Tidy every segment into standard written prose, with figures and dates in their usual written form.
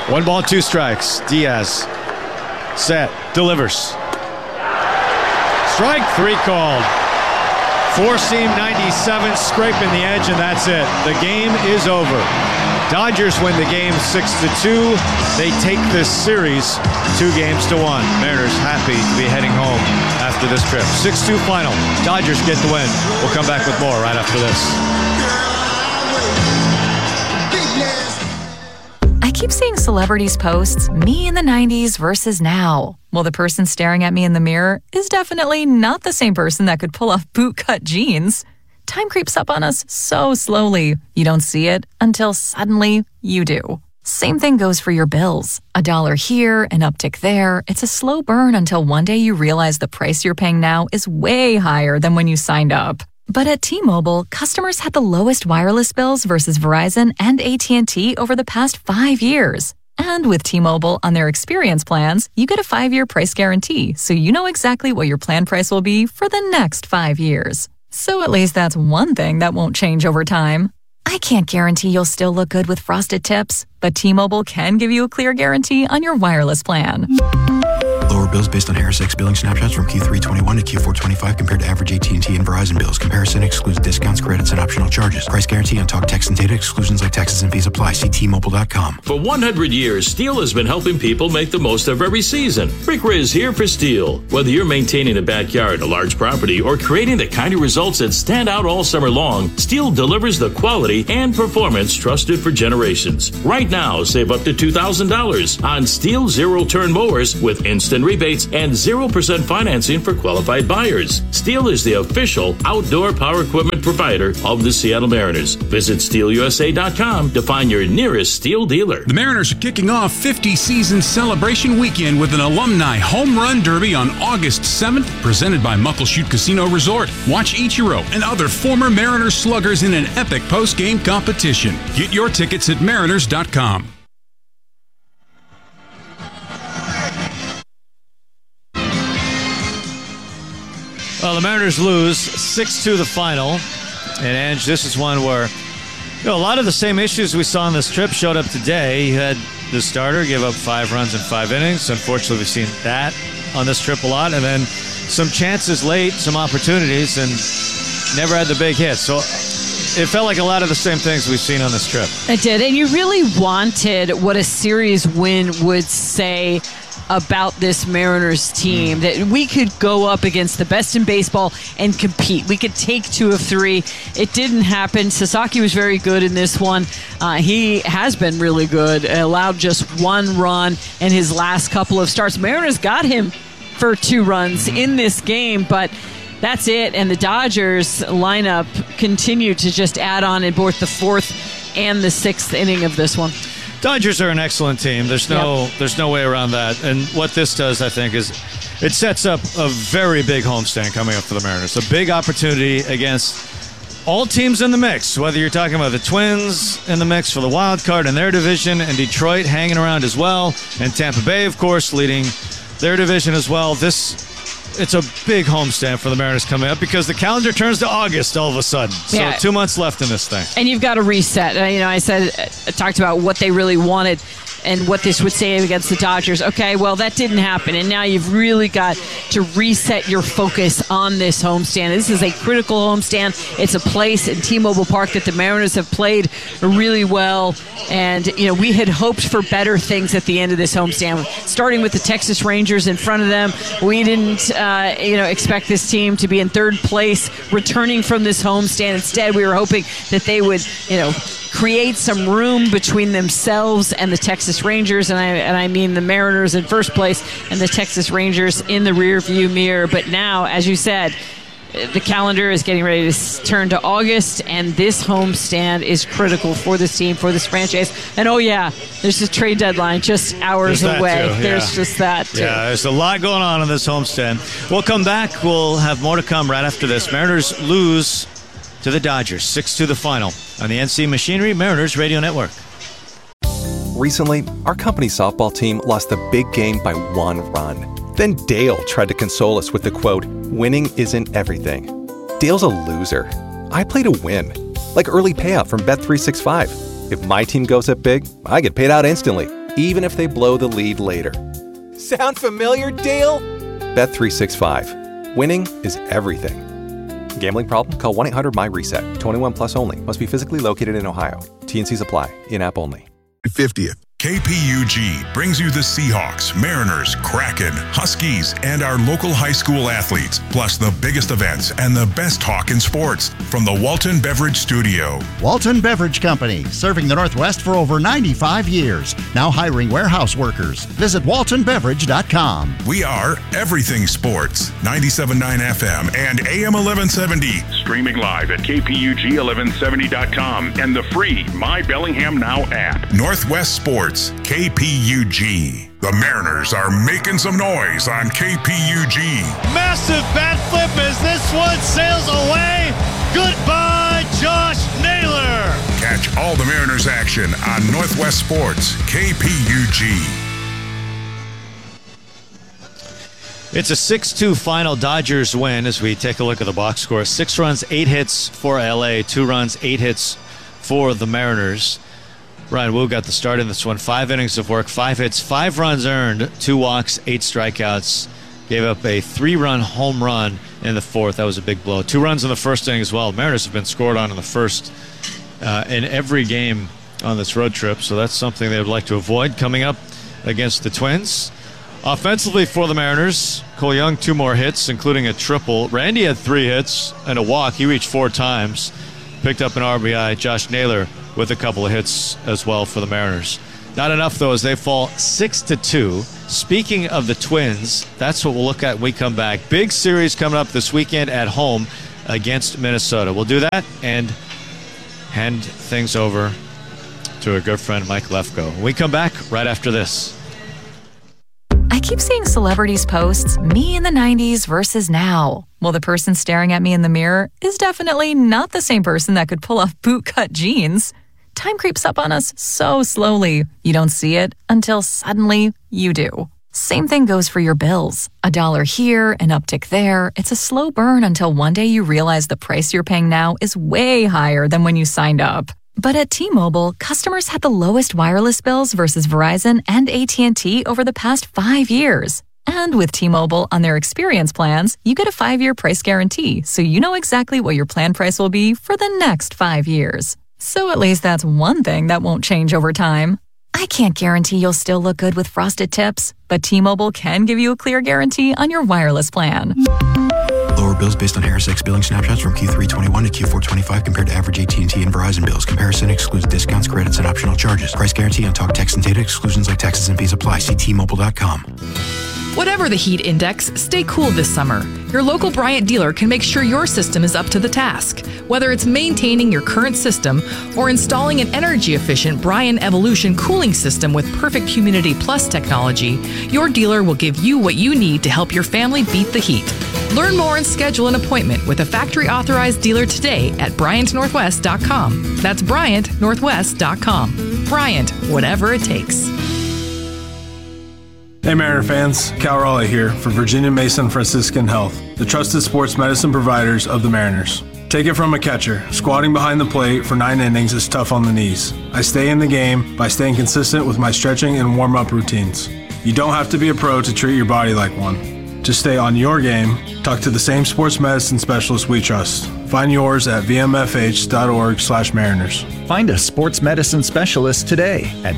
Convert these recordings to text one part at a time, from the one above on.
1 ball, 2 strikes. Diaz. Set. Delivers. Strike 3 called. 4-seam 97, scraping the edge, and that's it. The game is over. Dodgers win the game 6-2. They take this series 2-1. Mariners happy to be heading home after this trip. 6-2 final. Dodgers get the win. We'll come back with more right after this. I keep seeing celebrities posts, me in the 90s versus now. Well, the person staring at me in the mirror is definitely not the same person that could pull off bootcut jeans. Time creeps up on us so slowly. You don't see it until suddenly you do. Same thing goes for your bills. $1 here, an uptick there. It's a slow burn until one day you realize the price you're paying now is way higher than when you signed up. But at T-Mobile, customers had the lowest wireless bills versus Verizon and AT&T over the past 5 years. And with T-Mobile on their experience plans, you get a 5-year price guarantee, so you know exactly what your plan price will be for the next 5 years. So at least that's one thing that won't change over time. I can't guarantee you'll still look good with frosted tips, but T-Mobile can give you a clear guarantee on your wireless plan. Lower bills based on HarrisX billing snapshots from Q321 to Q425 compared to average AT&T and Verizon bills. Comparison excludes discounts, credits, and optional charges. Price guarantee on talk, text, and data exclusions like taxes and fees apply. See T-Mobile.com. For 100 years, Steel has been helping people make the most of every season. Rick Riz here for Steel. Whether you're maintaining a backyard, a large property, or creating the kind of results that stand out all summer long, Steel delivers the quality and performance trusted for generations. Right now, save up to $2,000 on Steel zero-turn mowers with instant rebates and 0% financing for qualified buyers. Steel is the official outdoor power equipment provider of the Seattle Mariners. Visit SteelUSA.com to find your nearest Steel dealer. The Mariners are kicking off 50 season celebration weekend with an alumni home run derby on August 7th, presented by Muckleshoot Casino Resort. Watch Ichiro and other former Mariners sluggers in an epic post-game competition. Get your tickets at Mariners.com. Well, the Mariners lose 6-2 the final. And, Ange, this is one where a lot of the same issues we saw on this trip showed up today. You had the starter give up 5 runs in 5 innings. Unfortunately, we've seen that on this trip a lot. And then some chances late, some opportunities, and never had the big hit. So it felt like a lot of the same things we've seen on this trip. It did. And you really wanted what a series win would say about this Mariners team, that we could go up against the best in baseball and compete. We could take 2 of 3. It didn't happen. Sasaki was very good in this one. He has been really good. Allowed just 1 run in his last couple of starts. Mariners got him for 2 runs in this game, but that's it. And the Dodgers lineup continued to just add on in both the 4th and the 6th inning of this one. Dodgers are an excellent team. There's no way around that. And what this does, I think, is it sets up a very big homestand coming up for the Mariners. A big opportunity against all teams in the mix, whether you're talking about the Twins in the mix for the wild card in their division, and Detroit hanging around as well, and Tampa Bay, of course, leading their division as well. It's a big homestand for the Mariners coming up because the calendar turns to August all of a sudden. So 2 months left in this thing. And you've got to reset. I talked about what they really wanted and what this would say against the Dodgers. Okay, well, that didn't happen. And now you've really got to reset your focus on this homestand. This is a critical homestand. It's a place in T-Mobile Park that the Mariners have played really well. And, we had hoped for better things at the end of this homestand. Starting with the Texas Rangers in front of them, we didn't, expect this team to be in 3rd place, returning from this homestand. Instead, we were hoping that they would, create some room between themselves and the Texas Rangers, and I mean the Mariners in first place and the Texas Rangers in the rearview mirror. But now, as you said, the calendar is getting ready to turn to August, and this homestand is critical for this team, for this franchise. And there's a trade deadline just hours away. There's just that too. Yeah, there's a lot going on in this homestand. We'll come back. We'll have more to come right after this. Mariners lose to the Dodgers, 6-2 the final on the NC Machinery Mariners Radio Network. Recently, our company softball team lost the big game by 1 run. Then Dale tried to console us with the quote, "Winning isn't everything." Dale's a loser. I play to win, like early payout from Bet365. If my team goes up big, I get paid out instantly. even if they blow the lead later. Sound familiar, Dale? Bet365. Winning is everything. Gambling problem? Call 1-800-MY-RESET. 21 plus only. Must be physically located in Ohio. T&Cs apply. In-app only. 50th. KPUG brings you the Seahawks, Mariners, Kraken, Huskies, and our local high school athletes, plus the biggest events and the best talk in sports from the Walton Beverage Studio. Walton Beverage Company, serving the Northwest for over 95 years. Now hiring warehouse workers. Visit waltonbeverage.com. We are everything sports. 97.9 FM and AM 1170. Streaming live at kpug1170.com and the free My Bellingham Now app. Northwest Sports, KPUG. The Mariners are making some noise on KPUG. Massive bat flip as this one sails away. Goodbye, Josh Naylor. Catch all the Mariners action on Northwest Sports, KPUG. It's a 6-2 final Dodgers win as we take a look at the box score. 6 runs, 8 hits for LA, 2 runs, 8 hits for the Mariners. Ryan Wu got the start in this one. 5 innings of work, 5 hits, 5 runs earned, 2 walks, 8 strikeouts. Gave up a 3-run home run in the 4th. That was a big blow. 2 runs in the first inning as well. Mariners have been scored on in the first in every game on this road trip, so that's something they would like to avoid coming up against the Twins. Offensively for the Mariners, Cole Young 2 more hits, including a triple. Randy had 3 hits and a walk. He reached 4 times. Picked up an RBI. Josh Naylor with a couple of hits as well for the Mariners. Not enough, though, as they fall 6-2. Speaking of the Twins, that's what we'll look at when we come back. Big series coming up this weekend at home against Minnesota. We'll do that and hand things over to our good friend Mike Lefko. When we come back right after this. I keep seeing celebrities posts, me in the 90s versus now. Well, the person staring at me in the mirror is definitely not the same person that could pull off bootcut jeans. Time creeps up on us so slowly. You don't see it until suddenly you do. Same thing goes for your bills. $1 here, an uptick there. It's a slow burn until one day you realize the price you're paying now is way higher than when you signed up. But at T-Mobile, customers had the lowest wireless bills versus Verizon and AT&T over the past 5 years. And with T-Mobile on their experience plans, you get a 5-year price guarantee, so you know exactly what your plan price will be for the next 5 years. So at least that's one thing that won't change over time. I can't guarantee you'll still look good with frosted tips, but T-Mobile can give you a clear guarantee on your wireless plan. Lower bills based on Harris X billing snapshots from Q3 21 to Q4 25 compared to average AT&T and Verizon bills. Comparison excludes discounts, credits, and optional charges. Price guarantee on talk, text, and data exclusions like taxes and fees apply. See T-Mobile.com. Whatever the heat index, stay cool this summer. Your local Bryant dealer can make sure your system is up to the task. Whether it's maintaining your current system or installing an energy-efficient Bryant Evolution cooling system with perfect Humidity Plus technology, your dealer will give you what you need to help your family beat the heat. Learn more and schedule an appointment with a factory-authorized dealer today at BryantNorthwest.com. That's BryantNorthwest.com. Bryant, whatever it takes. Hey Mariner fans, Cal Raleigh here for Virginia Mason Franciscan Health, the trusted sports medicine providers of the Mariners. Take it from a catcher, squatting behind the plate for 9 innings is tough on the knees. I stay in the game by staying consistent with my stretching and warm-up routines. You don't have to be a pro to treat your body like one. To stay on your game, talk to the same sports medicine specialist we trust. Find yours at vmfh.org/Mariners. Find a sports medicine specialist today at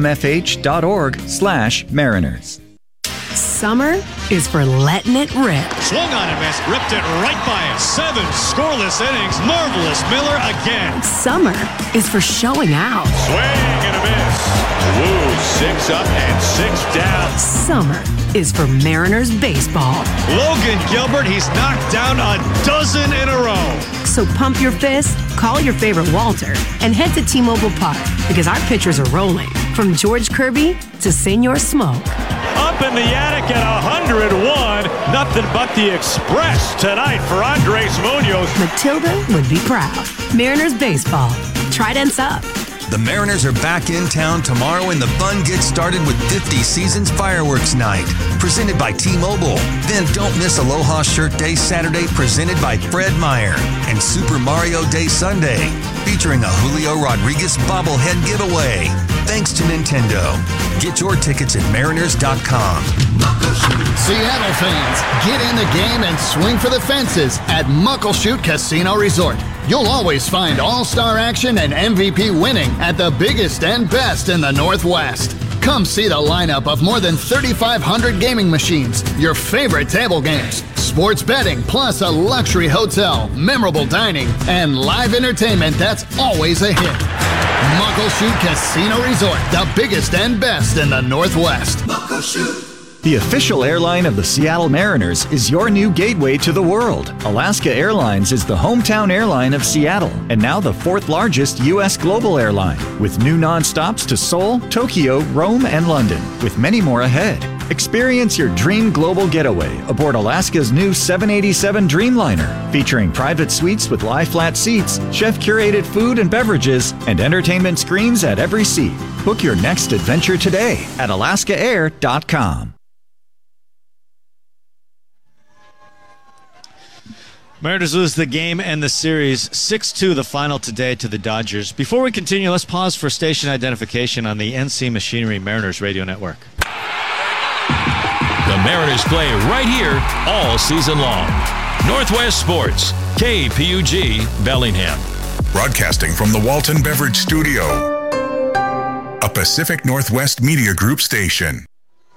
vmfh.org/Mariners. Summer is for letting it rip. Swung on and missed, ripped it right by him. 7 scoreless innings. Marvelous Miller again. Summer is for showing out. Swing and a miss. Woo, 6 up and 6 down. Summer is for Mariners baseball. Logan Gilbert, he's knocked down a dozen in a row. So pump your fist, call your favorite Walter, and head to T-Mobile Park because our pitchers are rolling. From George Kirby to Senor Smoke. Up in the attic at 101. Nothing but the express tonight for Andres Munoz. Matilda would be proud. Mariners baseball. Trident's up. The Mariners are back in town tomorrow and the fun gets started with 50 Seasons Fireworks Night, presented by T-Mobile. Then don't miss Aloha Shirt Day Saturday, presented by Fred Meyer, and Super Mario Day Sunday. featuring a Julio Rodriguez bobblehead giveaway. Thanks to Nintendo. Get your tickets at Mariners.com. Seattle fans, get in the game and swing for the fences at Muckleshoot Casino Resort. You'll always find all-star action and MVP winning at the biggest and best in the Northwest. Come see the lineup of more than 3,500 gaming machines, your favorite table games, sports betting, plus a luxury hotel, memorable dining, and live entertainment that's always a hit. Muckleshoot Casino Resort, the biggest and best in the Northwest. Muckleshoot. The official airline of the Seattle Mariners is your new gateway to the world. Alaska Airlines is the hometown airline of Seattle and now the 4th largest U.S. global airline, with new nonstops to Seoul, Tokyo, Rome, and London, with many more ahead. Experience your dream global getaway aboard Alaska's new 787 Dreamliner, featuring private suites with lie-flat seats, chef-curated food and beverages, and entertainment screens at every seat. Book your next adventure today at alaskaair.com. Mariners lose the game and the series 6-2, the final today, to the Dodgers. Before we continue, let's pause for station identification on the NC Machinery Mariners Radio Network. The Mariners play right here all season long. Northwest Sports, KPUG, Bellingham. Broadcasting from the Walton Beverage Studio, a Pacific Northwest Media Group station.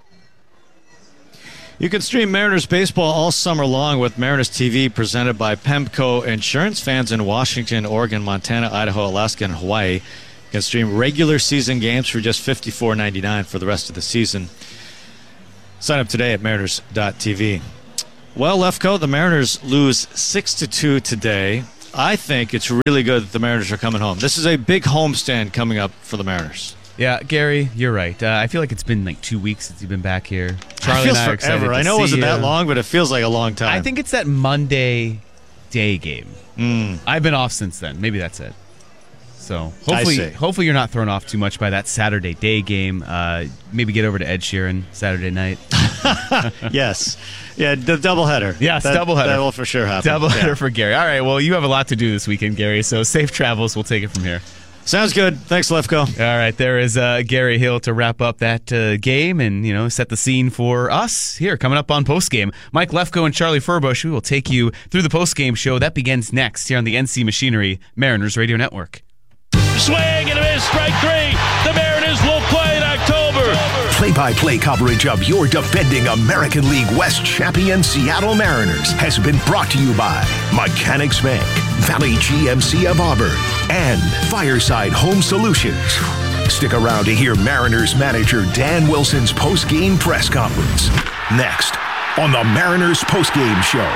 You can stream Mariners baseball all summer long with Mariners TV, presented by Pemco Insurance. Fans in Washington, Oregon, Montana, Idaho, Alaska, and Hawaii can stream regular season games for just $54.99 for the rest of the season. Sign up today at mariners.tv. Well, Lefko, the Mariners lose 6-2 today. I think it's really good that the Mariners are coming home. This is a big homestand coming up for the Mariners. Yeah, Gary, you're right. I feel like it's been like 2 weeks since you've been back here. Charlie it feels and I are excited forever. to I know it wasn't see that you. long, but it feels like a long time. I think it's that Monday day game. I've been off since then. Maybe that's it. So hopefully you're not thrown off too much by that Saturday day game. Maybe get over to Ed Sheeran Saturday night. Yes. Yeah, the doubleheader. Yes, doubleheader. That will for sure happen. Doubleheader for Gary. All right, well, you have a lot to do this weekend, Gary, so safe travels. We'll take it from here. Sounds good. Thanks, Lefko. All right, there is Gary Hill to wrap up that game and, set the scene for us here coming up on Postgame. Mike Lefko and Charlie Furbush, we will take you through the Postgame show. That begins next here on the NC Machinery Mariners Radio Network. Swing and a miss, strike 3. The Mariners will play in October. Play-by-play coverage of your defending American League West champion Seattle Mariners has been brought to you by Mechanics Bank, Valley GMC of Auburn, and Fireside Home Solutions. Stick around to hear Mariners manager Dan Wilson's post-game press conference. Next on the Mariners Post-Game Show.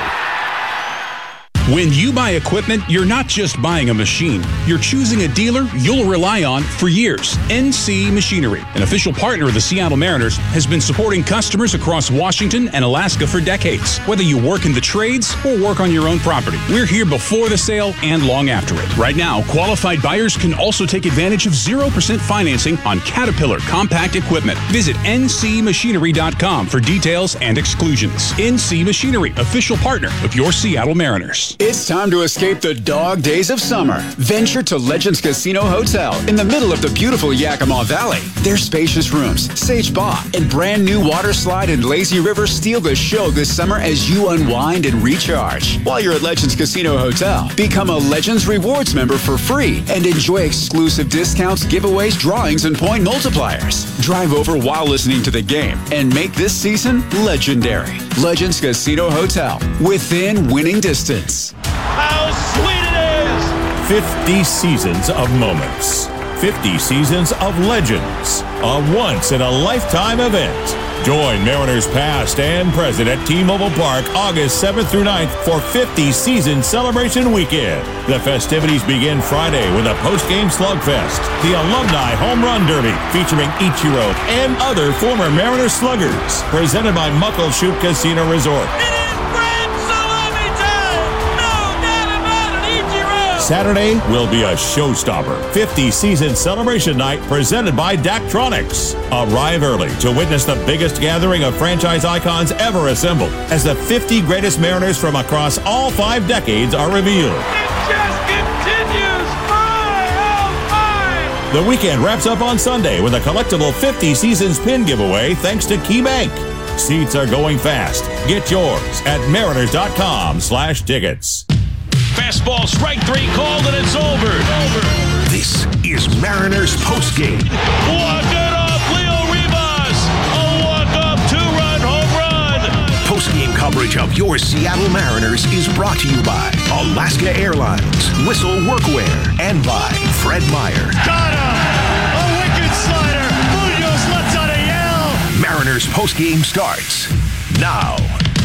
When you buy equipment, you're not just buying a machine. You're choosing a dealer you'll rely on for years. NC Machinery, an official partner of the Seattle Mariners, has been supporting customers across Washington and Alaska for decades. Whether you work in the trades or work on your own property, we're here before the sale and long after it. Right now, qualified buyers can also take advantage of 0% financing on Caterpillar compact equipment. Visit ncmachinery.com for details and exclusions. NC Machinery, official partner of your Seattle Mariners. It's time to escape the dog days of summer. Venture to Legends Casino Hotel in the middle of the beautiful Yakima Valley. Their spacious rooms, sage bar, and brand new water slide and lazy river steal the show this summer as you unwind and recharge. While you're at Legends Casino Hotel, become a Legends Rewards member for free and enjoy exclusive discounts, giveaways, drawings, and point multipliers. Drive over while listening to the game and make this season legendary. Legends Casino Hotel, within winning distance. How sweet it is! 50 seasons of moments. 50 seasons of legends. A once-in-a-lifetime event. Join Mariners past and present at T-Mobile Park August 7th through 9th for 50 Season Celebration Weekend. The festivities begin Friday with a post-game slugfest, the Alumni Home Run Derby featuring Ichiro and other former Mariners sluggers. Presented by Muckleshoot Casino Resort. Saturday will be a showstopper. 50 Season Celebration Night presented by Daktronics. Arrive early to witness the biggest gathering of franchise icons ever assembled as the 50 greatest Mariners from across all 5 decades are revealed. It just continues. The weekend wraps up on Sunday with a collectible 50 Seasons pin giveaway thanks to KeyBank. Seats are going fast. Get yours at mariners.com/tickets. Fastball, strike 3 called, and it's over. This is Mariners postgame. Walk it off, Leo Rivas. A walk-off 2-run home run. Postgame coverage of your Seattle Mariners is brought to you by Alaska Airlines, Whistle Workwear, and by Fred Meyer. Got him! A wicked slider. Munoz lets out a yell. Mariners postgame starts now.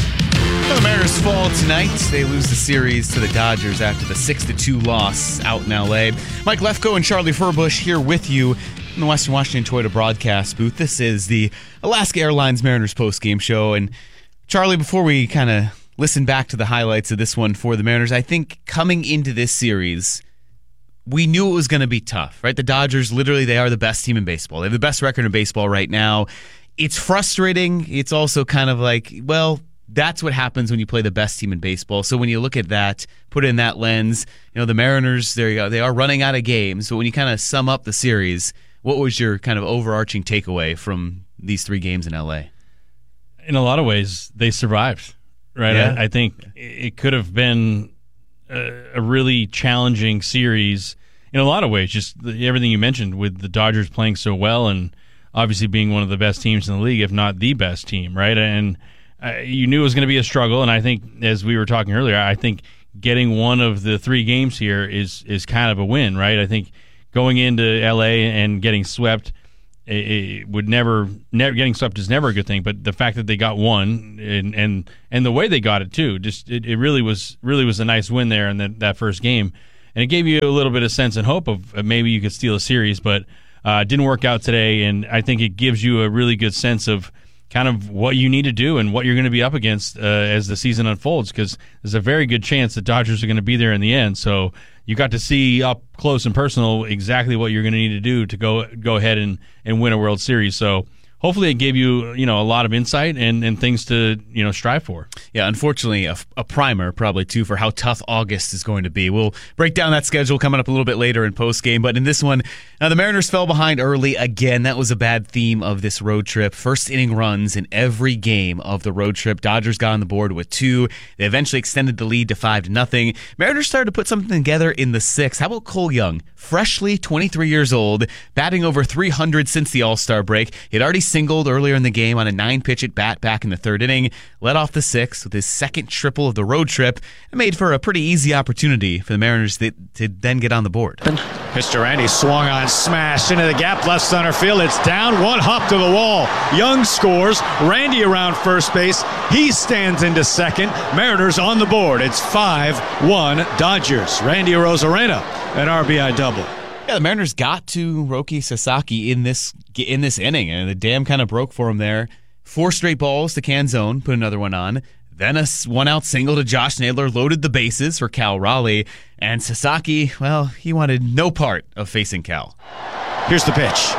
The Mariners fall tonight. They lose the series to the Dodgers after the 6-2 loss out in L.A. Mike Lefko and Charlie Furbush here with you in the Western Washington Toyota broadcast booth. This is the Alaska Airlines Mariners postgame show. And Charlie, before we kind of listen back to the highlights of this one for the Mariners, I think coming into this series, we knew it was going to be tough, right? The Dodgers, literally, they are the best team in baseball. They have the best record in baseball right now. It's frustrating. It's also kind of like, well, that's what happens when you play the best team in baseball. So when you look at that, put it in that lens, the Mariners, there you go, they are running out of games. But when you kind of sum up the series, what was your kind of overarching takeaway from these 3 games in L.A.? In a lot of ways, they survived, right? Yeah. I think it could have been a really challenging series in a lot of ways. Just everything you mentioned with the Dodgers playing so well and obviously being one of the best teams in the league, if not the best team, right? And you knew it was going to be a struggle, and I think, as we were talking earlier, I think getting one of the 3 games here is kind of a win, right? I think going into L.A. and getting swept, it would never getting swept is never a good thing. But the fact that they got one and the way they got it too, just it really was a nice win there in that first game, and it gave you a little bit of sense and hope of maybe you could steal a series, but it didn't work out today, and I think it gives you a really good sense of kind of what you need to do and what you're going to be up against as the season unfolds, because there's a very good chance the Dodgers are going to be there in the end. So you got to see up close and personal exactly what you're going to need to do to go ahead and win a World Series. So hopefully it gave you a lot of insight and things to strive for. Yeah, unfortunately, a primer probably too for how tough August is going to be. We'll break down that schedule coming up a little bit later in postgame. But in this one, the Mariners fell behind early again. That was a bad theme of this road trip. First inning runs in every game of the road trip. Dodgers got on the board with 2. They eventually extended the lead to 5-0. Mariners started to put something together in the 6th. How about Cole Young? Freshly 23 years old, batting over 300 since the All-Star break. He had already singled earlier in the game on a 9-pitch at bat back in the 3rd inning, led off the 6th with his 2nd triple of the road trip, and made for a pretty easy opportunity for the Mariners to then get on the board. Mr. Randy swung on, smash into the gap, left center field. It's down, 1 hop to the wall. Young scores. Randy around first base. He stands into second. Mariners on the board. It's 5-1 Dodgers. Randy Arozarena, an RBI double. Yeah, the Mariners got to Roki Sasaki in this inning, and the dam kind of broke for him there. 4 straight balls to Canzone, put another one on. Then a 1-out single to Josh Naylor loaded the bases for Cal Raleigh. And Sasaki, well, he wanted no part of facing Cal. Here's the pitch.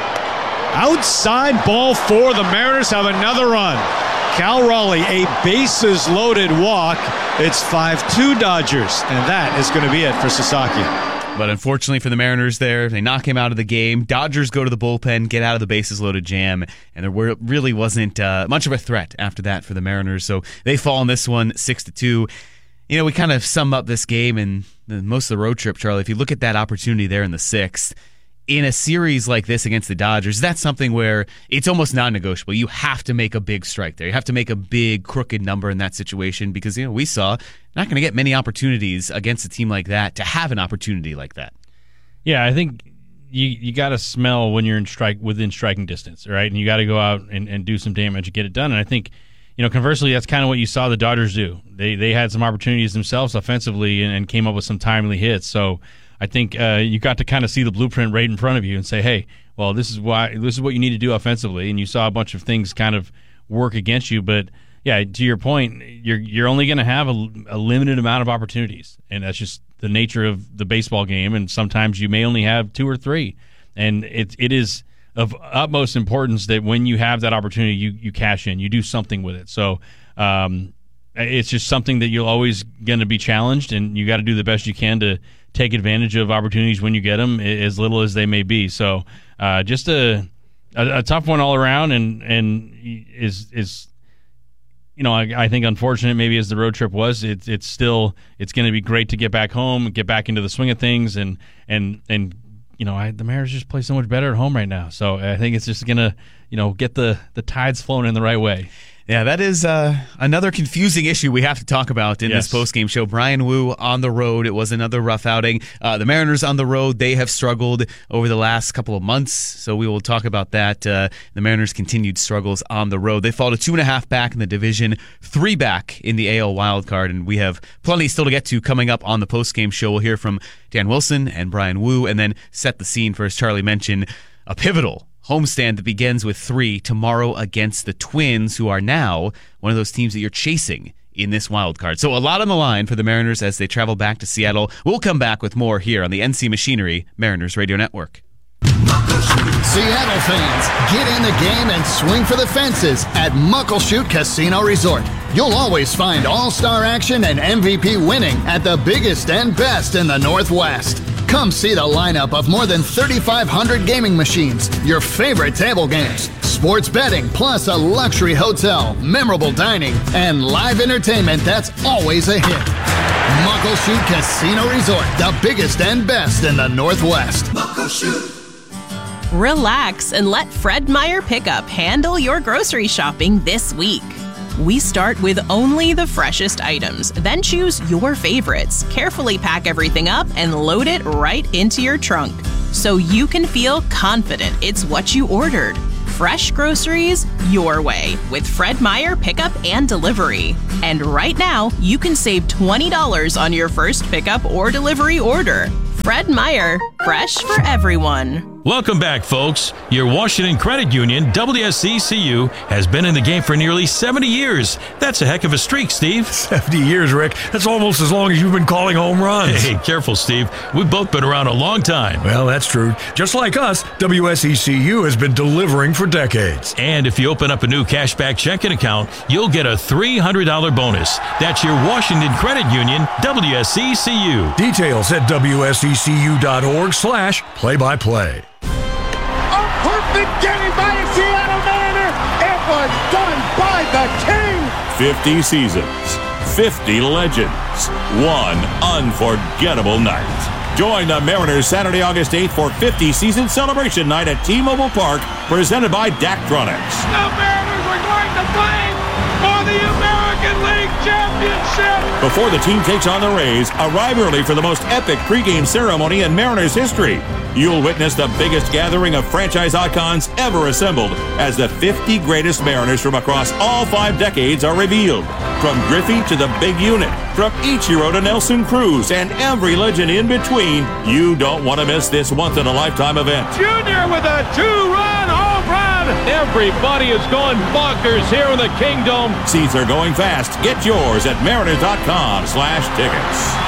Outside ball 4. The Mariners have another run. Cal Raleigh, a bases-loaded walk. It's 5-2 Dodgers, and that is going to be it for Sasaki. But unfortunately for the Mariners there, they knock him out of the game. Dodgers go to the bullpen, get out of the bases-loaded jam, and there really wasn't much of a threat after that for the Mariners. So they fall in this one 6-2. We kind of sum up this game and most of the road trip, Charlie. If you look at that opportunity there in the 6th, in a series like this against the Dodgers, that's something where it's almost non-negotiable. You have to make a big strike there. You have to make a big crooked number in that situation because, we saw not going to get many opportunities against a team like that to have an opportunity like that. Yeah, I think you got to smell when you're within striking distance, right? And you got to go out and do some damage and get it done. And I think, conversely, that's kind of what you saw the Dodgers do. They had some opportunities themselves offensively and came up with some timely hits. So I think you got to kind of see the blueprint right in front of you and say, hey, well, this is what you need to do offensively. And you saw a bunch of things kind of work against you. But yeah, to your point, you're only going to have a limited amount of opportunities, and that's just the nature of the baseball game. And sometimes you may only have 2 or 3, and it is of utmost importance that when you have that opportunity, you cash in, you do something with it. So it's just something that you're always going to be challenged, and you got to do the best you can to take advantage of opportunities when you get them, as little as they may be. So just a tough one all around, and is I think unfortunate maybe as the road trip was. It's going to be great to get back home, get back into the swing of things, and the Mariners just play so much better at home right now. So I think it's just going to get the tides flowing in the right way. Yeah, that is another confusing issue we have to talk about in this postgame show. Bryan Woo on the road. It was another rough outing. The Mariners on the road, they have struggled over the last couple of months, so we will talk about that. The Mariners' continued struggles on the road. They fall to 2.5 back in the division, 3 back in the AL wildcard, and we have plenty still to get to coming up on the postgame show. We'll hear from Dan Wilson and Bryan Woo, and then set the scene for, as Charlie mentioned, a pivotal homestand that begins with 3 tomorrow against the Twins, who are now one of those teams that you're chasing in this wild card. So a lot on the line for the Mariners as they travel back to Seattle. We'll come back with more here on the NC Machinery Mariners Radio Network. Seattle fans, get in the game and swing for the fences at Muckleshoot Casino Resort. You'll always find all-star action and MVP winning at the biggest and best in the Northwest. Come see the lineup of more than 3,500 gaming machines, your favorite table games, sports betting, plus a luxury hotel, memorable dining, and live entertainment that's always a hit. Muckleshoot Casino Resort, the biggest and best in the Northwest. Muckleshoot. Relax and let Fred Meyer Pickup handle your grocery shopping this week. We start with only the freshest items, then choose your favorites, carefully pack everything up, and load it right into your trunk, so you can feel confident it's what you ordered. Fresh groceries your way with Fred Meyer Pickup and Delivery. And right now, you can save $20 on your first pickup or delivery order. Fred Meyer, fresh for everyone. Welcome back, folks. Your Washington Credit Union, WSCCU, has been in the game for nearly 70 years. That's a heck of a streak, Steve. 70 years, Rick. That's almost as long as you've been calling home runs. Hey, careful, Steve. We've both been around a long time. Well, that's true. Just like us, WSCCU has been delivering for decades. And if you open up a new cashback checking account, you'll get a $300 bonus. That's your Washington Credit Union, WSCCU. Details at WSCCU.org/play-by-play. Perfect game by a Seattle Mariner. It was done by the King. 50 seasons, 50 legends, one unforgettable night. Join the Mariners Saturday, August 8th for 50 season celebration night at T-Mobile Park, presented by Daktronics. The Mariners are going to play for the American League Championship. Before the team takes on the Rays, arrive early for the most epic pregame ceremony in Mariners history. You'll witness the biggest gathering of franchise icons ever assembled as the 50 greatest Mariners from across all 5 decades are revealed. From Griffey to the big unit, from Ichiro to Nelson Cruz, and every legend in between, you don't want to miss this once-in-a-lifetime event. Junior with a 2-run home run. Everybody is going bonkers here in the Kingdom. Seats are going fast. Get yours at mariners.com/tickets.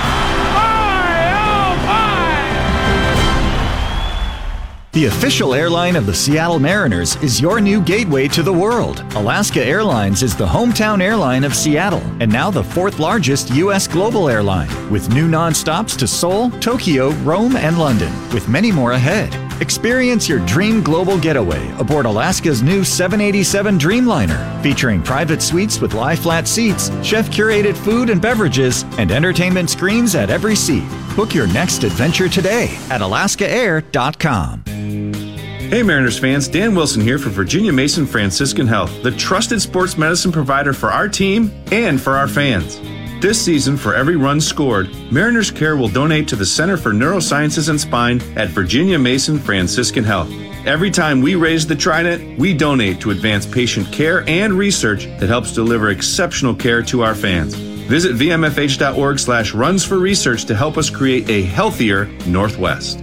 The official airline of the Seattle Mariners is your new gateway to the world. Alaska Airlines is the hometown airline of Seattle, and now the 4th largest U.S. global airline, with new nonstops to Seoul, Tokyo, Rome, and London, with many more ahead. Experience your dream global getaway aboard Alaska's new 787 Dreamliner, featuring private suites with lie-flat seats, chef-curated food and beverages, and entertainment screens at every seat. Book your next adventure today at alaskaair.com. Hey Mariners fans, Dan Wilson here for Virginia Mason Franciscan Health, the trusted sports medicine provider for our team and for our fans. This season, for every run scored, Mariners Care will donate to the Center for Neurosciences and Spine at Virginia Mason Franciscan Health. Every time we raise the Trident, we donate to advance patient care and research that helps deliver exceptional care to our fans. Visit vmfh.org/runs for research to help us create a healthier Northwest.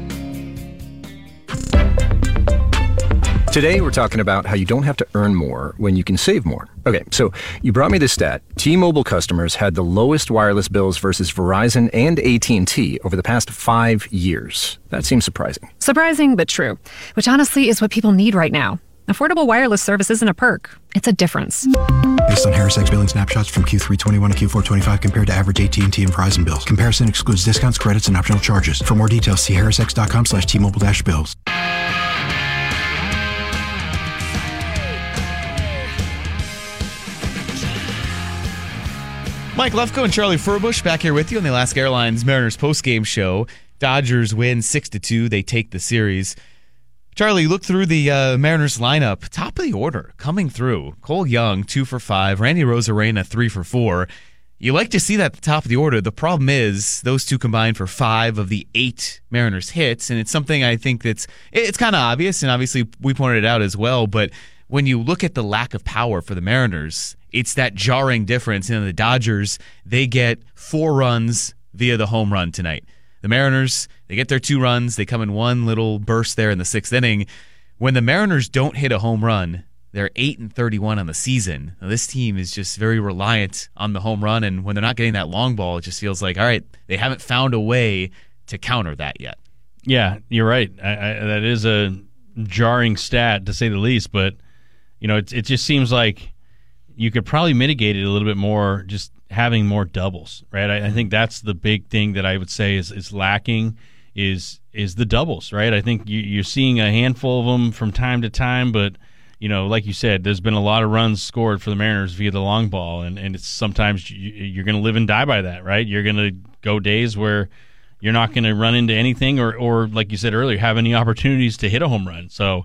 Today, we're talking about how you don't have to earn more when you can save more. Okay, so you brought me this stat. T-Mobile customers had the lowest wireless bills versus Verizon and AT&T over the past 5 years. That seems surprising. Surprising, but true, which honestly is what people need right now. Affordable wireless service isn't a perk. It's a difference. Based on HarrisX billing snapshots from Q3 21 to Q4 25 compared to average AT&T and Verizon bills. Comparison excludes discounts, credits, and optional charges. For more details, see harrisx.com/T-Mobile-bills. Mike Lefko and Charlie Furbush back here with you on the Alaska Airlines Mariners postgame show. Dodgers win 6-2. They take the series. Charlie, look through the Mariners lineup. Top of the order coming through. Cole Young, 2 for 5. Randy Rosarena, 3 for 4. You like to see that at the top of the order. The problem is those two combined for 5 of the 8 Mariners hits, and it's something I think it's kind of obvious, and obviously we pointed it out as well, but when you look at the lack of power for the Mariners, it's that jarring difference. The Dodgers, they get 4 runs via the home run tonight. The Mariners, they get their 2 runs. They come in one little burst there in the 6th inning. When the Mariners don't hit a home run, they're 8-31 on the season. Now, this team is just very reliant on the home run, and when they're not getting that long ball, it just feels like, all right, they haven't found a way to counter that yet. Yeah, you're right. That is a jarring stat, to say the least, but it just seems like you could probably mitigate it a little bit more just having more doubles, right? I think that's the big thing that I would say is lacking is the doubles, right? I think you're seeing a handful of them from time to time, but like you said, there's been a lot of runs scored for the Mariners via the long ball, and it's sometimes you're going to live and die by that, right? You're going to go days where you're not going to run into anything or like you said earlier, have any opportunities to hit a home run. So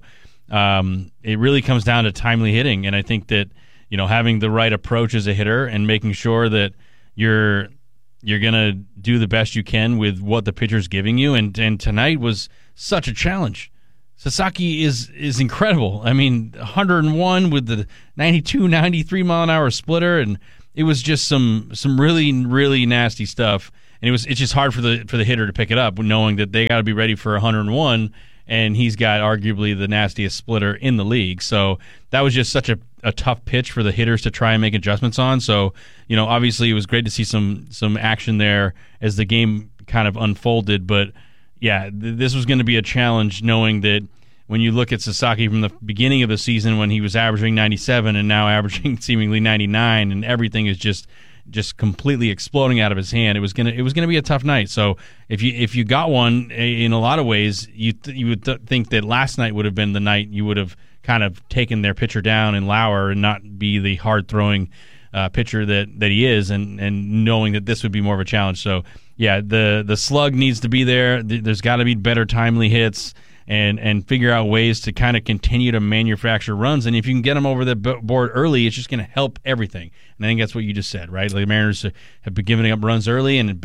it really comes down to timely hitting, and I think that having the right approach as a hitter and making sure that you're going to do the best you can with what the pitcher's giving you. And tonight was such a challenge. Sasaki is incredible. I mean, 101 with the 92, 93 mile an hour splitter, and it was just some really, really nasty stuff. And it's just hard for the hitter to pick it up, knowing that they got to be ready for 101, and he's got arguably the nastiest splitter in the league. So that was just such a tough pitch for the hitters to try and make adjustments on. So, obviously it was great to see some action there as the game kind of unfolded. But, yeah, this was going to be a challenge, knowing that when you look at Sasaki from the beginning of the season when he was averaging 97 and now averaging seemingly 99, and everything is just completely exploding out of his hand, it was gonna be a tough night. So if you got one, in a lot of ways, you would think that last night would have been the night you would have kind of taken their pitcher down in Lauer and not be the hard throwing pitcher that he is, and knowing that this would be more of a challenge. So yeah, the slug needs to be there. There's got to be better timely hits and figure out ways to kind of continue to manufacture runs. And if you can get them over the board early, it's just going to help everything. And I think that's what you just said, right? Like the Mariners have been giving up runs early, and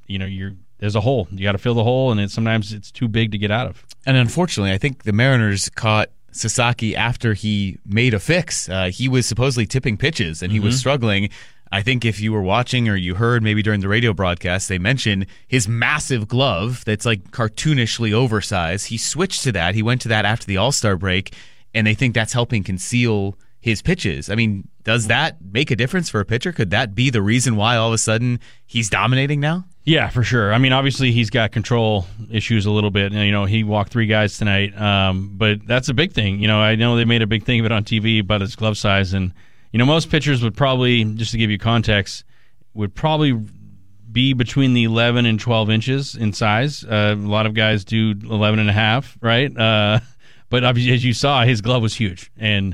there's a hole. You got to fill the hole, and sometimes it's too big to get out of. And unfortunately, I think the Mariners caught Sasaki after he made a fix. He was supposedly tipping pitches, and he was struggling. I think if you were watching or you heard maybe during the radio broadcast, they mentioned his massive glove that's like cartoonishly oversized. He switched to that. He went to that after the All-Star break, and they think that's helping conceal his pitches. I mean, does that make a difference for a pitcher? Could that be the reason why all of a sudden he's dominating now? Yeah, for sure. I mean, obviously he's got control issues a little bit. He walked 3 guys tonight, but that's a big thing. I know they made a big thing of it on TV about his glove size, and most pitchers would probably, just to give you context, would probably be between the 11 and 12 inches in size. A lot of guys do 11 and a half, right? But obviously, as you saw, his glove was huge, and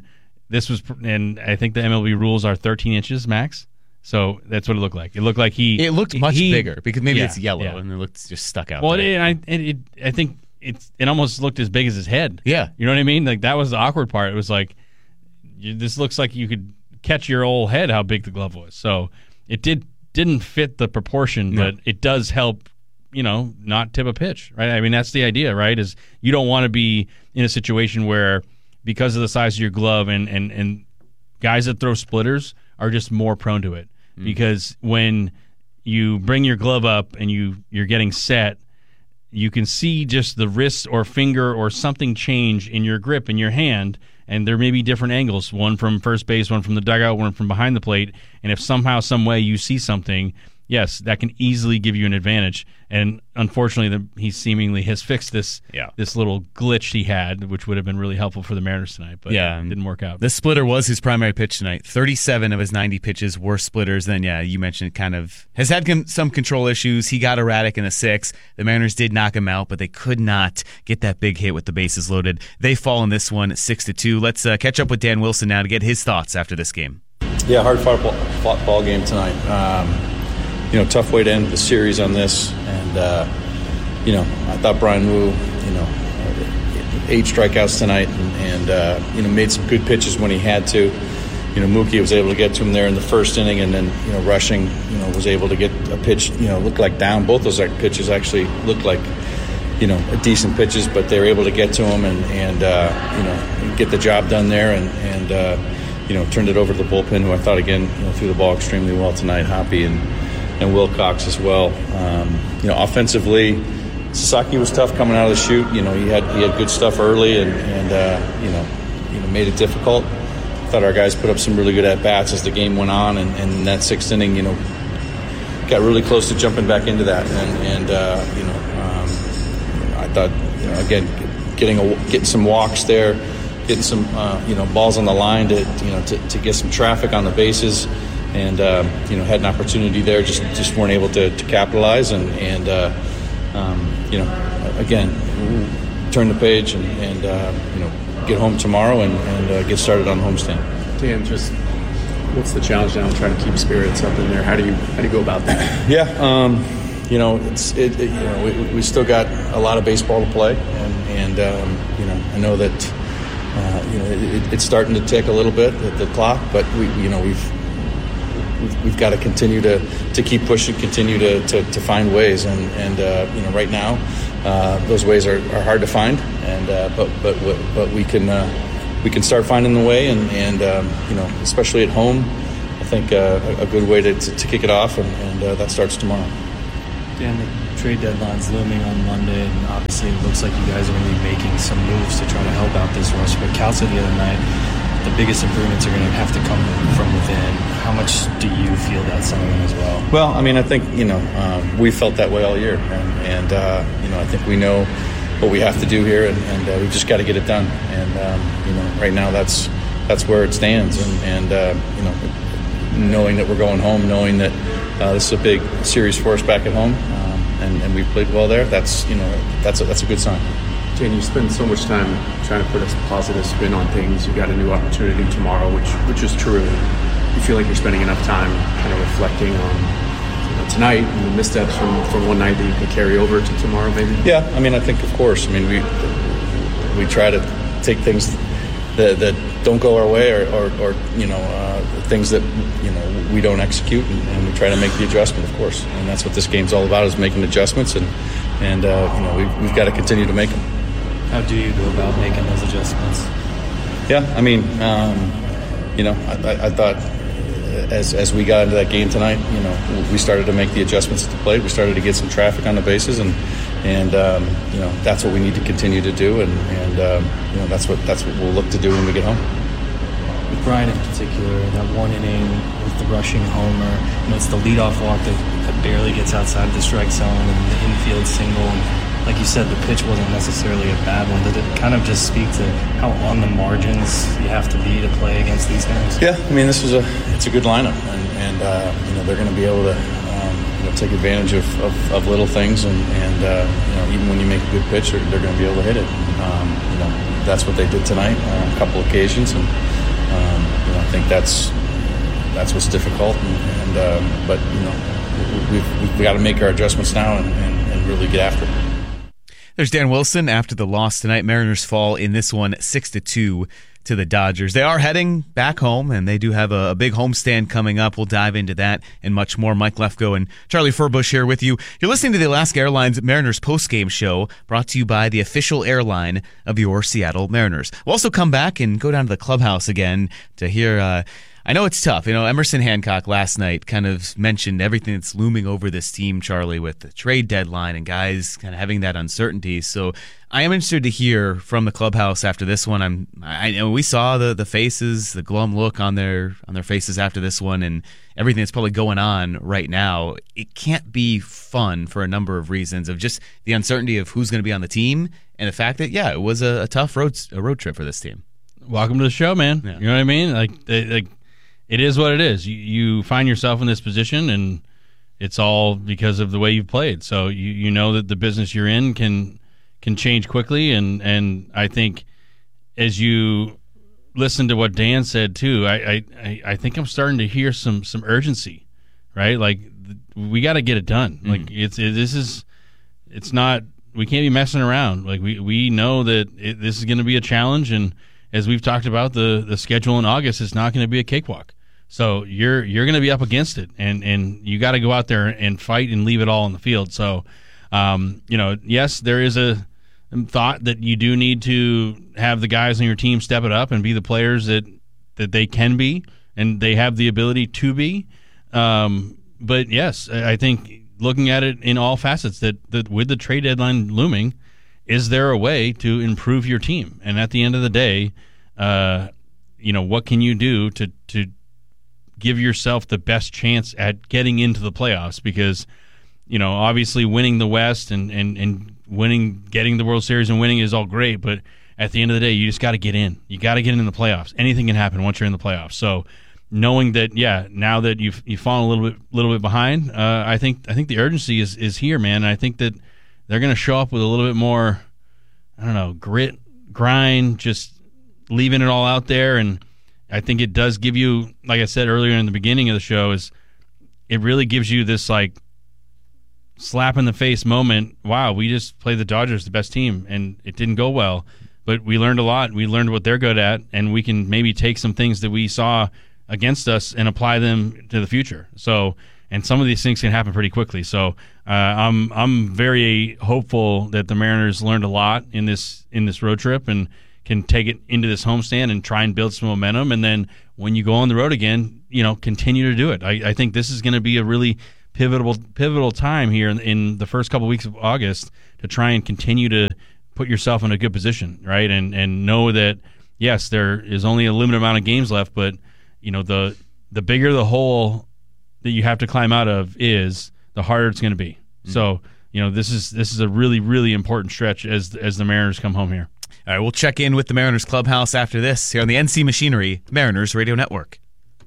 and I think the MLB rules are 13 inches max. So that's what it looked like. It looked like it looked much bigger because maybe it's yellow and it looked just stuck out. Well, I think it almost looked as big as his head. Yeah, you know what I mean. Like that was the awkward part. It was like this looks like you could catch your old head how big the glove was. So it didn't fit the proportion, but it does help. Not tip a pitch, right? I mean, that's the idea, right? Is you don't want to be in a situation where because of the size of your glove and guys that throw splitters are just more prone to it. Because when you bring your glove up and you're getting set, you can see just the wrist or finger or something change in your grip in your hand, and there may be different angles, one from first base, one from the dugout, one from behind the plate, and if somehow, some way you see something, yes, that can easily give you an advantage. And unfortunately, he seemingly has fixed this little glitch he had, which would have been really helpful for the Mariners tonight, but it didn't work out. The splitter was his primary pitch tonight. 37 of his 90 pitches were splitters. Then, you mentioned kind of has had some control issues. He got erratic in the 6th. The Mariners did knock him out, but they could not get that big hit with the bases loaded. They fall in this one 6-2. Let's catch up with Dan Wilson now to get his thoughts after this game. Yeah, hard fought ball game tonight. Tough way to end the series on this. And, I thought Brian Wu, 8 strikeouts tonight and made some good pitches when he had to. Mookie was able to get to him there in the first inning, and then, Rushing, was able to get a pitch, looked like down. Both those pitches actually looked like, decent pitches, but they were able to get to him and get the job done there and turned it over to the bullpen, who I thought, again, threw the ball extremely well tonight, Hoppy and Wilcox as well. Offensively, Sasaki was tough coming out of the chute. He had good stuff early and made it difficult. I thought our guys put up some really good at-bats as the game went on, and in that 6th inning, got really close to jumping back into that. I thought, again, getting some walks there, getting some balls on the line to get some traffic on the bases, and had an opportunity there, just weren't able to capitalize, and again, turn the page and get home tomorrow and get started on the homestand. Dan, just what's the challenge now? Trying to keep spirits up in there. How do you go about that? Yeah, we still got a lot of baseball to play, and I know that it's starting to tick a little bit at the clock, but we've got to continue to keep pushing, continue to find ways, and right now those ways are hard to find, and but we can start finding the way, and especially at home, I think a good way to kick it off, and that starts tomorrow. Dan, the trade deadline's looming on Monday, and obviously it looks like you guys are going to be making some moves to try to help out this rush. But Cal said the other night the biggest improvements are going to have to come from within. How much do you feel that's something as well? Well, I mean, I think we felt that way all year, and I think we know what we have to do here, and we've just got to get it done. And right now that's where it stands, and knowing that we're going home, knowing that this is a big series for us back at home, and we played well there. That's a good sign. Jane, you spend so much time trying to put a positive spin on things. You got a new opportunity tomorrow, which is true. You feel like you're spending enough time kind of reflecting on tonight and the missteps from one night that you can carry over to tomorrow, maybe? Yeah, I mean, I think, of course. I mean, we try to take things that don't go our way, or things that we don't execute, and we try to make the adjustment, of course. And that's what this game's all about, is making adjustments, and we've got to continue to make them. How do you go about making those adjustments? Yeah, I mean, I thought as we got into that game tonight, we started to make the adjustments at the plate. We started to get some traffic on the bases, and that's what we need to continue to do, and that's what we'll look to do when we get home. With Brian in particular, that one inning with the rushing homer, it's the leadoff walk that barely gets outside of the strike zone, and the infield single. And like you said, the pitch wasn't necessarily a bad one. Did it kind of just speak to how on the margins you have to be to play against these guys? Yeah, I mean, it's a good lineup, and they're going to be able to take advantage of little things, and even when you make a good pitch, they're going to be able to hit it. That's what they did tonight on a couple occasions, and I think that's what's difficult. But we've got to make our adjustments now and really get after it. There's Dan Wilson after the loss tonight. Mariners fall in this one 6-2 to the Dodgers. They are heading back home, and they do have a big homestand coming up. We'll dive into that and much more. Mike Lefko and Charlie Furbush here with you. You're listening to the Alaska Airlines Mariners postgame show, brought to you by the official airline of your Seattle Mariners. We'll also come back and go down to the clubhouse again to hear I know it's tough. Emerson Hancock last night kind of mentioned everything that's looming over this team, Charlie, with the trade deadline and guys kind of having that uncertainty. So I am interested to hear from the clubhouse after this one. I know we saw the faces, the glum look on their faces after this one, and everything that's probably going on right now. It can't be fun for a number of reasons, of just the uncertainty of who's going to be on the team and the fact that, it was a tough road trip for this team. Welcome to the show, man. Yeah. You know what I mean? Like it is what it is. You find yourself in this position, and it's all because of the way you've played. So you know that the business you're in can change quickly, and I think as you listen to what Dan said too, I think I'm starting to hear some urgency, right? Like we got to get it done. Mm-hmm. Like it's not. We can't be messing around. Like we know that this is going to be a challenge, and as we've talked about, the schedule in August is not going to be a cakewalk. So you're going to be up against it, and you got to go out there and fight and leave it all on the field. So, yes, there is a thought that you do need to have the guys on your team step it up and be the players that they can be and they have the ability to be. But yes, I think looking at it in all facets, that with the trade deadline looming, is there a way to improve your team? And at the end of the day, what can you do to give yourself the best chance at getting into the playoffs? Because, obviously winning the West and winning, getting the World Series and winning is all great, but at the end of the day, you just got to get in. You got to get in the playoffs. Anything can happen once you're in the playoffs. So knowing that, now that you've fallen a little bit behind, I think the urgency is here, man. And I think that they're going to show up with a little bit more, grit, grind, just leaving it all out there. And I think it does give you, like I said earlier in the beginning of the show, it really gives you this like slap in the face moment. Wow, we just played the Dodgers, the best team, and it didn't go well. But we learned a lot. We learned what they're good at, and we can maybe take some things that we saw against us and apply them to the future. So, and some of these things can happen pretty quickly. So I'm very hopeful that the Mariners learned a lot in this road trip and can take it into this homestand and try and build some momentum. And then when you go on the road again, continue to do it. I think this is going to be a really pivotal time here in the first couple of weeks of August to try and continue to put yourself in a good position, right? And know that, yes, there is only a limited amount of games left, but the bigger the hole that you have to climb out of is, the harder it's going to be. Mm-hmm. So, this is a really, really important stretch as the Mariners come home here. All right, we'll check in with the Mariners clubhouse after this here on the NC Machinery Mariners Radio Network.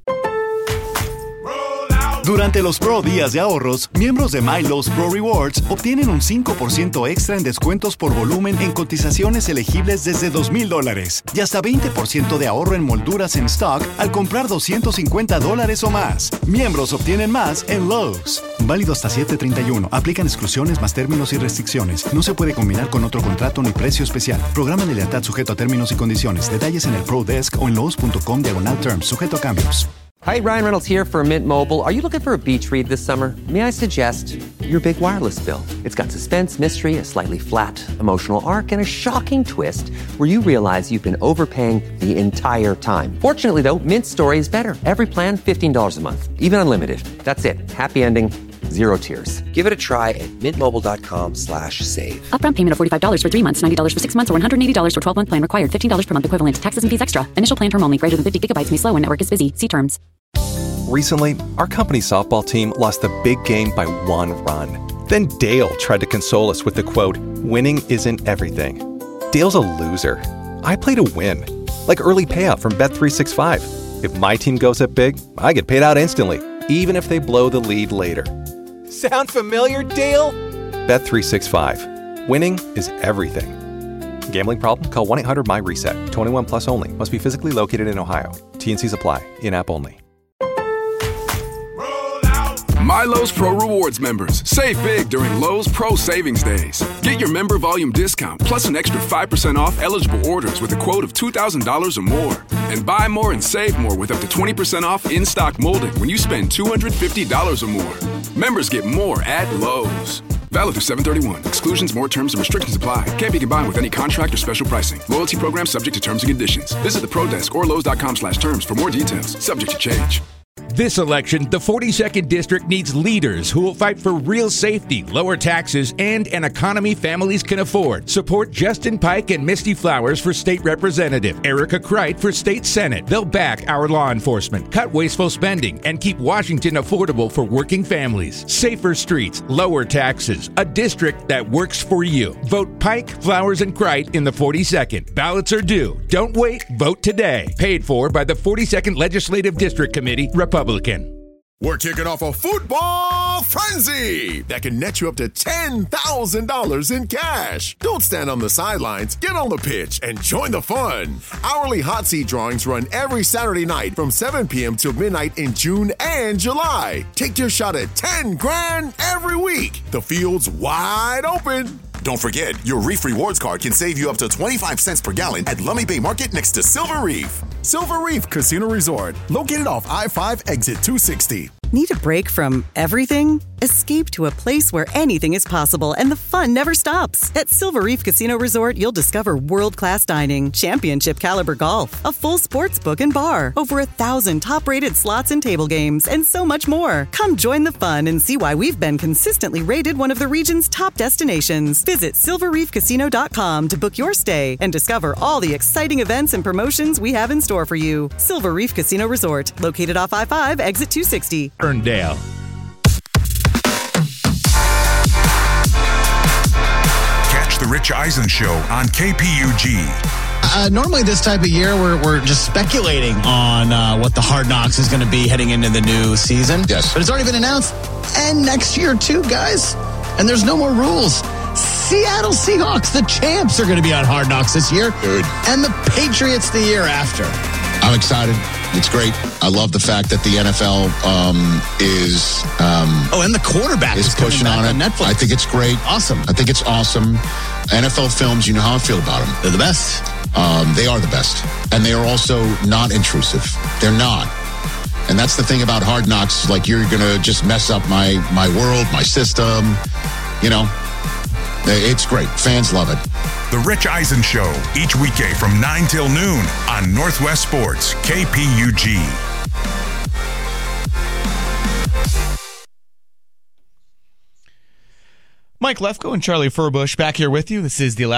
Durante los Pro Días de Ahorros, miembros de MyLowe's Pro Rewards obtienen un 5% extra en descuentos por volumen en cotizaciones elegibles desde $2,000 y hasta 20% de ahorro en molduras en stock al comprar $250 o más. Miembros obtienen más en Lowe's. Válido hasta 7/31. Aplican exclusiones más términos y restricciones. No se puede combinar con otro contrato ni precio especial. Programa de lealtad sujeto a términos y condiciones. Detalles en el Pro Desk o en lowes.com/terms. Sujeto a cambios. Hi, Ryan Reynolds here for Mint Mobile. Are you looking for a beach read this summer? May I suggest your big wireless bill? It's got suspense, mystery, a slightly flat emotional arc, and a shocking twist where you realize you've been overpaying the entire time. Fortunately, though, Mint's story is better. Every plan, $15 a month, even unlimited. That's it. Happy ending. Zero tears. Give it a try at mintmobile.com/save. Upfront payment of $45 for 3 months, $90 for 6 months, or $180 for 12-month plan required. $15 per month equivalent. Taxes and fees extra. Initial plan term only. Greater than 50 gigabytes may slow when network is busy. See terms. Recently, our company softball team lost the big game by 1 run. Then Dale tried to console us with the quote, "Winning isn't everything." Dale's a loser. I play to win. Like early payout from Bet365. If my team goes up big, I get paid out instantly, even if they blow the lead later. Sound familiar, Dale? Bet365. Winning is everything. Gambling problem? Call 1-800-MY-RESET. 21 plus only. Must be physically located in Ohio. T&Cs apply. In-app only. MyLowe's Pro Rewards members. Save big during Lowe's Pro Savings Days. Get your member volume discount plus an extra 5% off eligible orders with a quote of $2,000 or more. And buy more and save more with up to 20% off in-stock molding when you spend $250 or more. Members get more at Lowe's. Valid through 7/31. Exclusions, more terms, and restrictions apply. Can't be combined with any contract or special pricing. Loyalty program subject to terms and conditions. Visit the Pro Desk or Lowe's.com/terms for more details. Subject to change. This election, the 42nd District needs leaders who will fight for real safety, lower taxes, and an economy families can afford. Support Justin Pike and Misty Flowers for State Representative, Erica Kreit for State Senate. They'll back our law enforcement, cut wasteful spending, and keep Washington affordable for working families. Safer streets, lower taxes, a district that works for you. Vote Pike, Flowers, and Kreit in the 42nd. Ballots are due. Don't wait. Vote today. Paid for by the 42nd Legislative District Committee, Republican. We're kicking off a football frenzy that can net you up to $10,000 in cash. Don't stand on the sidelines. Get on the pitch and join the fun. Hourly hot seat drawings run every Saturday night from 7 p.m. till midnight in June and July. Take your shot at $10,000 every week. The field's wide open. Don't forget, your Reef Rewards card can save you up to 25 cents per gallon at Lummi Bay Market next to Silver Reef. Silver Reef Casino Resort, located off I-5 exit 260. Need a break from everything? Escape to a place where anything is possible and the fun never stops. At Silver Reef Casino Resort, you'll discover world-class dining, championship caliber golf, a full sports book and bar, over 1,000 top-rated slots and table games, and so much more. Come join the fun and see why we've been consistently rated one of the region's top destinations. Visit silverreefcasino.com to book your stay and discover all the exciting events and promotions we have in store for you. Silver Reef Casino Resort, located off I-5, exit 260. Ferndale. Catch The Rich Eisen Show on KPUG. Normally this type of year, we're just speculating on what the Hard Knocks is going to be heading into the new season. Yes. But it's already been announced. And next year, too, guys. And there's no more rules. Seattle Seahawks, the champs, are going to be on Hard Knocks this year. Good. And the Patriots the year after. I'm excited. It's great. I love the fact that the NFL is... and the quarterback is pushing on Netflix. I think it's great. Awesome. I think it's awesome. NFL films, you know how I feel about them. They're the best. They are the best. And they are also not intrusive. They're not. And that's the thing about Hard Knocks. Like, you're going to just mess up my world, my system. You know, it's great. Fans love it. The Rich Eisen Show, each weekday from 9 till noon on Northwest Sports, KPUG. Mike Lefko and Charlie Furbush back here with you. This is the